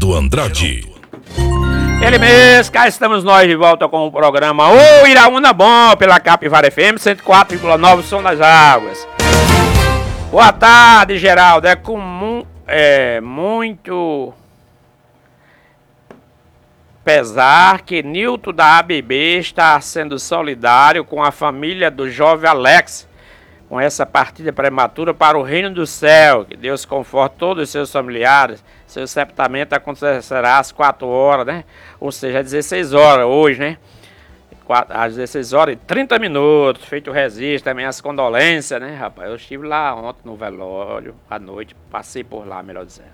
Geraldo Andrade. Ele mesmo, cá estamos nós de volta com o programa O Iraúna Bom, pela Capivara FM 104,9 Som das Águas. Boa tarde, Geraldo. É comum, muito pesar que Nilton da ABB está sendo solidário com a família do jovem Alex, com essa partida prematura para o reino do céu. Que Deus conforte todos os seus familiares. Seu sepultamento acontecerá às 4 horas, né? Ou seja, às 16 horas hoje, né? Às 16 horas e 30 minutos. Feito o registro, também as condolências, né, rapaz? Eu estive lá ontem no velório, à noite. Passei por lá, melhor dizendo.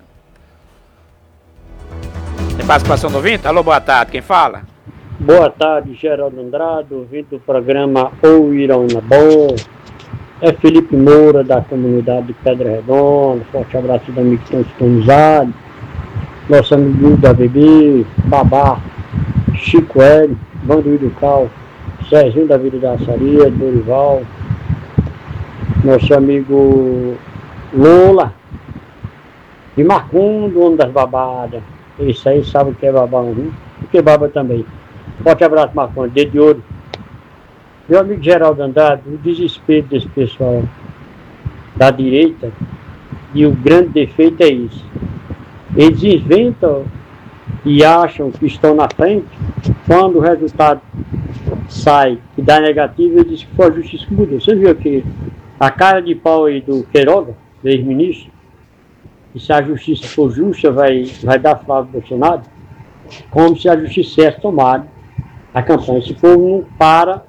Tem participação do ouvinte? Alô, boa tarde. Quem fala? Boa tarde, Geraldo Andrade, ouvinte do programa O Iraúna Bom. É Felipe Moura, da comunidade de Pedra Redonda. Forte abraço do amigo Tonizado. Nosso amigo da BB, Babá, Chico Hélio, Vanduído Cal, Serginho da Vila da Açaria, Dorival. Nosso amigo Lola, e Marcum, dono das babadas. Esse aí sabe o que é babão, viu? O que é baba também. Forte abraço, Marcum, dedo de ouro. Meu amigo Geraldo Andrade, o desespero desse pessoal da direita, e o grande defeito é isso. Eles inventam e acham que estão na frente, quando o resultado sai e dá negativo, eles dizem que foi a justiça que mudou. Você viu que a cara de pau aí do Queiroga, do ex-ministro, e se a justiça for justa, vai dar Flávio Bolsonaro, como se a justiça tivesse tomado a campanha. Esse povo não para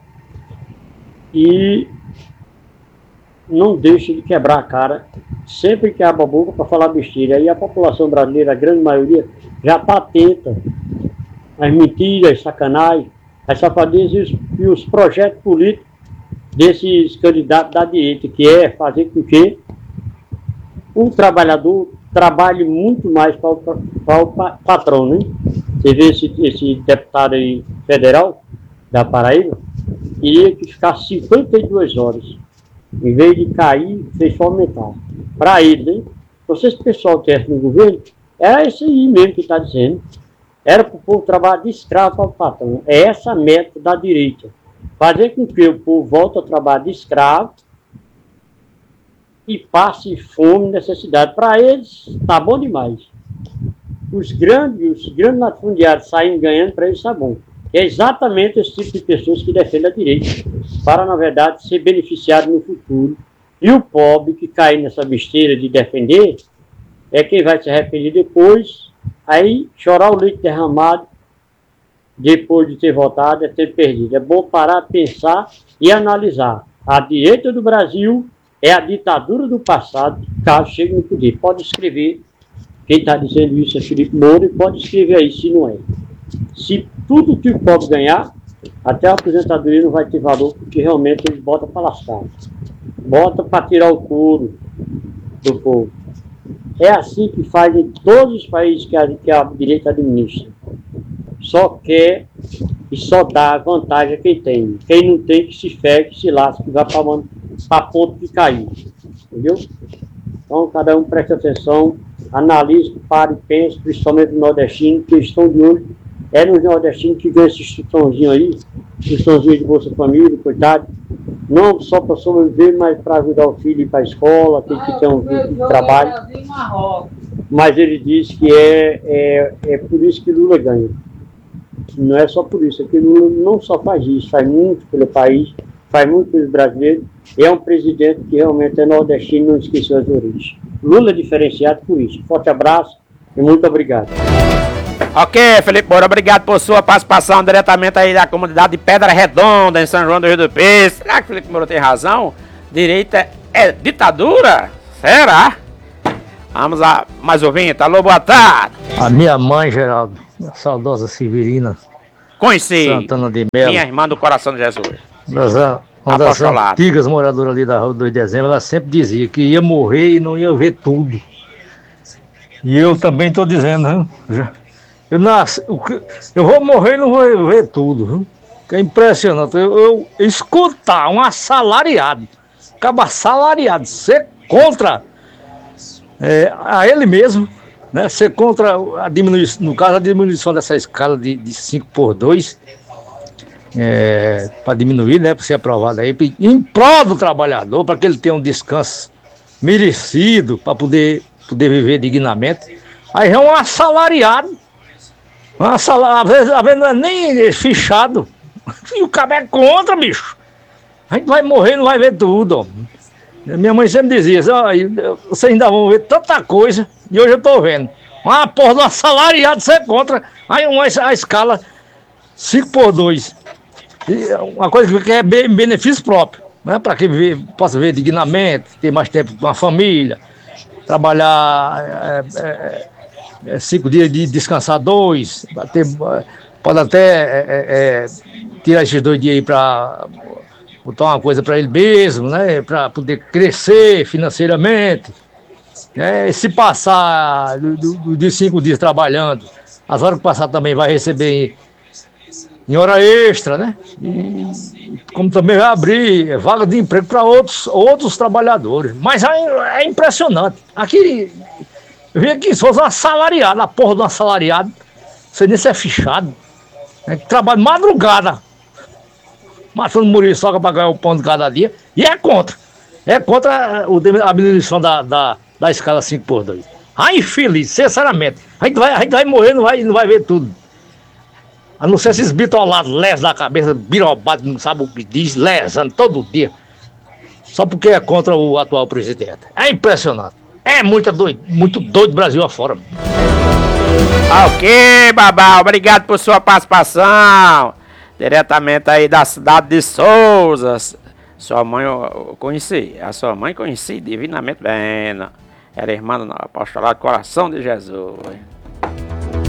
e não deixa de quebrar a cara, sempre que abre a boca para falar besteira. Aí a população brasileira, a grande maioria, já está atenta às mentiras, às sacanagens, às safadezas e os projetos políticos desses candidatos da direita, que é fazer com que o trabalhador trabalhe muito mais para o patrão, né? Você vê esse deputado aí federal da Paraíba, queria que ficasse 52 horas. Em vez de cair, fez só aumentar. Para ele, né? Se esse pessoal tivesse no governo, era isso aí mesmo que está dizendo. Era para o povo trabalhar de escravo para o patrão. É essa a meta da direita. Fazer com que o povo volte a trabalhar de escravo e passe fome e necessidade. Para eles, está bom demais. Os grandes latifundiários saem ganhando, para eles está bom. É exatamente esse tipo de pessoas que defendem a direita, para, na verdade, ser beneficiado no futuro. E o pobre que cai nessa besteira de defender é quem vai se arrepender depois, aí chorar o leite derramado, depois de ter votado, é ter perdido. É bom parar, pensar e analisar. A direita do Brasil é a ditadura do passado, caso chegue no poder. Pode escrever, quem está dizendo isso é Felipe Moura, e pode escrever aí se não é. Se tudo que o pobre ganhar, até a aposentadoria não vai ter valor, porque realmente eles botam para lascar. Bota para tirar o couro do povo. É assim que faz em todos os países que a direita administra. Só quer e só dá vantagem a quem tem. Quem não tem, que se fergue, que se lasque, que vai para ponto de cair. Entendeu? Então, cada um preste atenção, analise, pare e pense, principalmente no nordestino, que eles estão de olho. É nos nordestinos que ganham esse tostãozinho aí, tostãozinho de Bolsa Família, coitado. Não só para sobreviver, mas para ajudar o filho a ir para a escola, tem que ter um trabalho. Mas ele diz que é por isso que Lula ganha. Não é só por isso, é que Lula não só faz isso, faz muito pelo país, faz muito pelos brasileiros. É um presidente que realmente é nordestino e não esqueceu as origens. Lula é diferenciado por isso. Forte abraço e muito obrigado. Ok, Felipe Moura, obrigado por sua participação diretamente aí da comunidade de Pedra Redonda, em São João do Rio do Peixe. Será que Felipe Moura tem razão? Direita é ditadura? Será? Vamos a mais ouvinte. Alô, boa tarde. A minha mãe, Geraldo, a saudosa Severina Conheci. Santana de Melo. Minha irmã do coração de Jesus. Uma das antigas moradoras ali da rua 2 de dezembro, ela sempre dizia que ia morrer e não ia ver tudo. E eu também estou dizendo, viu? Eu vou morrer e não vou ver tudo, viu? Que é impressionante. Eu escutar um assalariado, acaba assalariado, ser contra a ele mesmo, né? Ser contra a diminuição, no caso, a diminuição dessa escala de 5 por 2, para diminuir, né? Para ser aprovado aí, em prol do trabalhador, para que ele tenha um descanso merecido, para poder viver dignamente. Aí é um assalariado. Às vezes não é nem fichado. E o cara é contra, bicho. A gente vai morrer, não vai ver tudo. Ó. Minha mãe sempre dizia, vocês ainda vão ver tanta coisa, e hoje eu tô vendo. Uma porra do assalariado ser contra. Aí a escala 5 por 2. Uma coisa que é benefício próprio, né? Para que possa viver dignamente, ter mais tempo com a família, trabalhar 5 dias de descansar 2, pode até tirar esses 2 dias aí para botar uma coisa para ele mesmo, né? Para poder crescer financeiramente. E se passar de 5 dias trabalhando, as horas que passar também vai receber em hora extra, né? E como também vai abrir vaga de emprego para outros trabalhadores. Mas é impressionante. Aqui, eu vi aqui, se fosse um assalariado, a porra de um assalariado, não sei nem se é fichado, né? Que trabalha de madrugada, matando muriçoca para ganhar o pão de cada dia, e é contra. É contra a diminuição da escala 5 por 2. Infeliz, sinceramente. A gente vai morrer, não vai ver tudo. A não ser esses bitolados, lesos da cabeça, birobados, não sabe o que diz, lesando todo dia. Só porque é contra o atual presidente. É impressionante. É muito doido Brasil afora. Ok, Babá, obrigado por sua participação. Diretamente aí da cidade de Souza. Sua mãe eu conheci. A sua mãe conheci divinamente bem. Era irmã do apostolado Coração de Jesus.